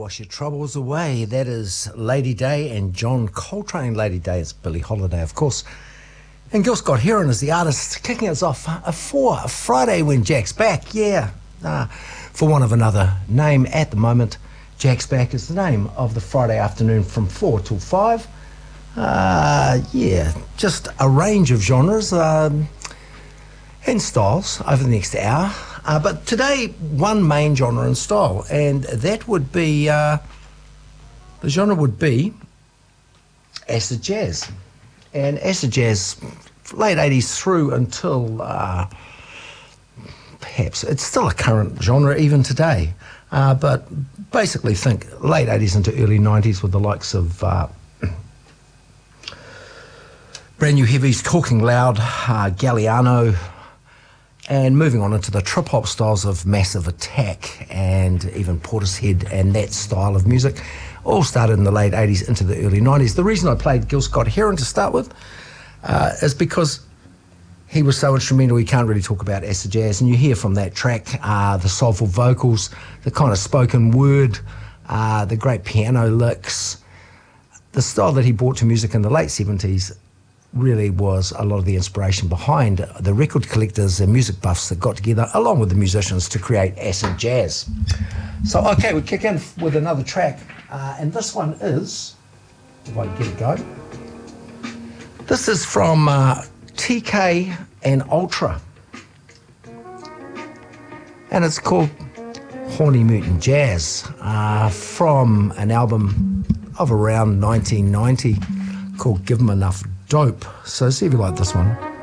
wash your troubles away. That is Lady Day and John Coltrane. Lady Day is Billie Holiday, of course. And Gil Scott Heron is the artist kicking us off for a Friday when Jack's back. Yeah, for want of another name at the moment, Jack's Back is the name of the Friday afternoon from 4 till 5. Yeah, just a range of genres and styles over the next hour. But today, one main genre and style, and that would be, the genre would be acid jazz. And acid jazz, late 80s through until perhaps, it's still a current genre even today. But basically think late 80s into early 90s with the likes of Brand New Heavies, Talking Loud, Galliano, and moving on into the trip-hop styles of Massive Attack and even Portishead and that style of music, all started in the late 80s into the early 90s. The reason I played Gil Scott Heron to start with is because he was so instrumental. You can't really talk about acid jazz, and you hear from that track the soulful vocals, the kind of spoken word, the great piano licks. The style that he brought to music in the late 70s really was a lot of the inspiration behind the record collectors and music buffs that got together along with the musicians to create acid jazz. So, okay, we kick in with another track, and this one is, if I can get it going, this is from TK and Ultra, and it's called Horny Mutant Jazz, from an album of around 1990 called Give 'Em Enough Dope. So see if you like this one.